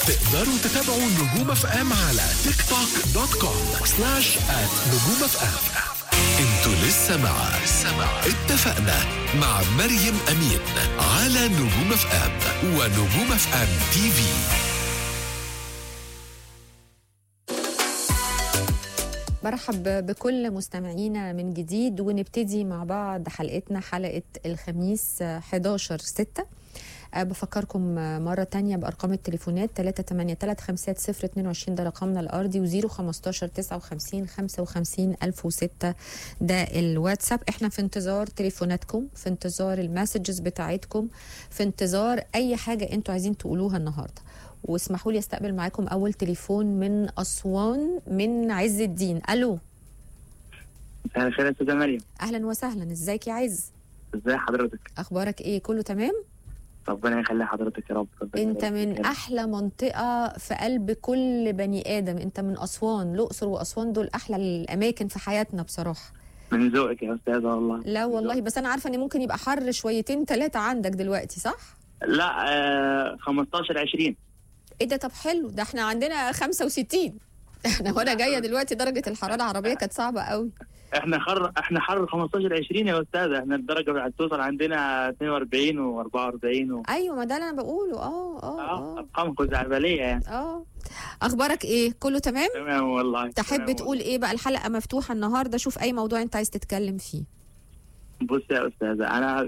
تقدروا تتابعوا نجوم اف ام على تيك توك .com/نجوم اف ام. انتوا لسه مع اتفقنا مع مريم أمين على نجوم اف ام ونجوم اف ام تي في. برحب بكل مستمعينا من جديد، ونبتدي مع بعض حلقتنا، حلقة الخميس 11/6. بفكركم مرة تانية بأرقام التليفونات 3835022 ده رقمنا الأرضي، و015 59 55 1006 ده الواتساب. احنا في انتظار تليفوناتكم، في انتظار المسجز بتاعتكم، في انتظار أي حاجة انتوا عايزين تقولوها النهاردة. واسمحوا لي استقبل معاكم أول تليفون من أسوان، من عز الدين. ألو. مساء الخير يا استاذة مريم. أهلا وسهلا، ازيك يا عز؟ ازي حضرتك؟ أخبارك ايه؟ كله تمام؟ ربنا يخلي حضرتك يا رب. انت من احلى منطقه في قلب كل بني ادم، انت من اسوان. الاقصر واسوان دول احلى الاماكن في حياتنا بصراحه. من ذوقك يا استاذه والله. لا والله، بس انا عارفه ان ممكن يبقى حر شويتين 3 عندك دلوقتي، صح؟ لا 15-20. ايه ده؟ طب حلو، ده احنا عندنا 65. احنا وانا جايه دلوقتي درجه الحراره العربيه كانت صعبه قوي. احنا حر 15-20 يا استاذه. احنا الدرجه بتوصل عندنا 42 و44 ايوه، ما ده اللي انا بقوله. ارقام خزعبليه يعني. اخبارك ايه؟ كله تمام؟ تمام والله. تحب تقول ايه بقى؟ الحلقه مفتوحه النهارده، شوف اي موضوع انت عايز تتكلم فيه. بص يا استاذه،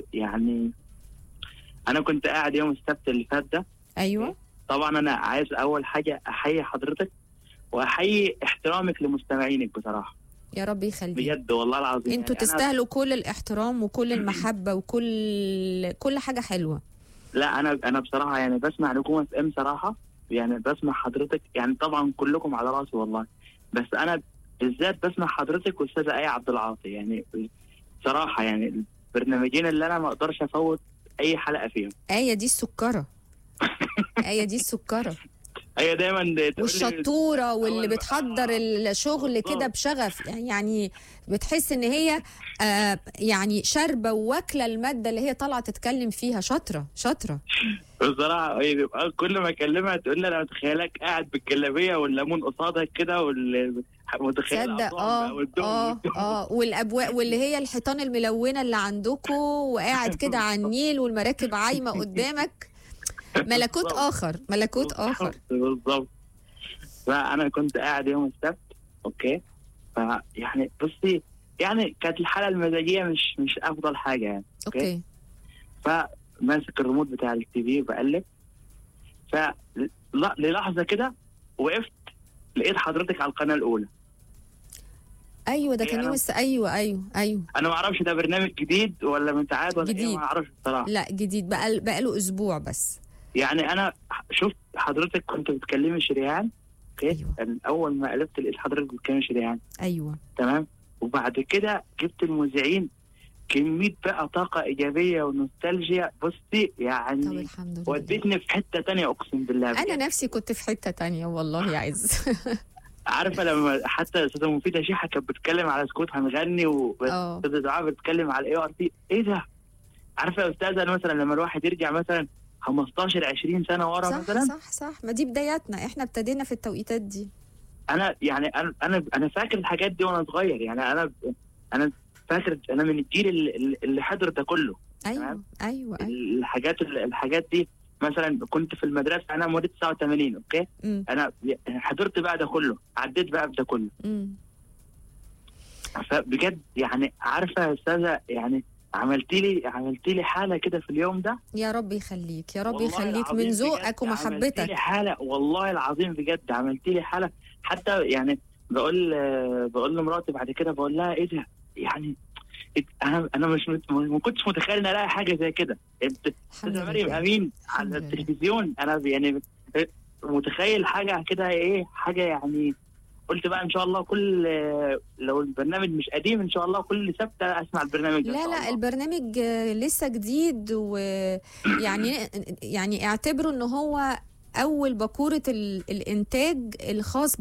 انا كنت قاعد يوم السبت اللي فات ده. ايوه. طبعا انا عايز اول حاجه احيي حضرتك واحيي احترامك لمستمعينك بصراحه. يا رب يخليك بجد والله العظيم. انتوا يعني تستاهلوا كل الاحترام وكل المحبه وكل حاجه حلوه. لا انا بصراحه يعني بسمع نجوم اف ام صراحه، يعني بسمع حضرتك، يعني طبعا كلكم على راسي والله، بس انا بالذات بسمع حضرتك واستاذه ايه عبد العاطي. يعني صراحه يعني البرنامجين اللي انا ما اقدرش افوت اي حلقه فيهم. ايه دي السكره. ايه دي السكره. هي دايما والشطوره واللي بتحضر الشغل كده بشغف، يعني بتحس ان هي يعني شاربه واكله الماده اللي هي طالعه تتكلم فيها. شاطره بصراحه. بيبقى كل ما اكلمها تقول لي انا متخيلك قاعد بالجلابيه والليمون قصادك كده، تصدق والابواق واللي هي الحيطان الملونه اللي عندكم، وقاعد كده على النيل والمراكب عايمه قدامك. ملكوت اخر. بالظبط. فانا كنت قاعد يوم السبت، اوكي، فيعني بصي، يعني كانت الحاله المزاجيه مش افضل حاجه يعني. اوكي. فماسك الريموت بتاع التي في بقلب، للحظه كده وقفت لقيت حضرتك على القناه الاولى. ايوه ده كان يوم ايوه. انا ما اعرفش ده برنامج جديد ولا من ساعات ولا ايه، ما اعرفش بصراحه. لا جديد، بقى له اسبوع بس. يعني انا شفت حضرتك كنت بتكلمي شريهان، اوكي. أيوة. اول ما قلبت لقيت حضرتك بتكلمي شريهان. ايوه تمام. وبعد كده جبت المذيعين، كميه بقى طاقه ايجابيه ونوستالجيا. بصي يعني طب الحمد لله، ودتني في حته تانية اقسم بالله. انا نفسي كنت في حته تانية والله يا عز. عارفه لما حتى استاذه مفيده شيحه كانت بتتكلم على سكوت هنغني، واستاذه دعاء بتتكلم على الاي ار تي. ايه ده؟ عارفه يا استاذه مثلا لما الواحد يرجع مثلا 15-20 سنه ورا، صح مثلا. صح، ما دي بداياتنا، احنا ابتدينا في التوقيتات دي. انا فاكر الحاجات دي وانا صغير. يعني انا فاكر انا من الجيل اللي حضر ده كله. ايوه. الحاجات دي مثلا كنت في المدرسه، انا مواليد 89، اوكي. انا حضرت بقى ده كله، عديت بقى بده كله. فبجد يعني عارفه يا استاذه، يعني عملتي لي حاله كده في اليوم ده. يا رب يخليك، يا رب يخليك، من ذوقك ومحبتك. عملتي لي حاله والله العظيم، بجد عملتي لي حاله. حتى يعني بقول لمراتي بعد كده، بقول لها ايه ده؟ يعني انا ما كنتش متخيل ان الاقي حاجه زي كده. استاذه مريم امين على التلفزيون، انا يعني متخيل حاجه كده، ايه حاجه يعني. قلت بقى ان شاء الله لو البرنامج مش قديم ان شاء الله كل سبت اسمع البرنامج. لا البرنامج لسه جديد، ويعني اعتبروا ان هو اول باكوره الانتاج الخاص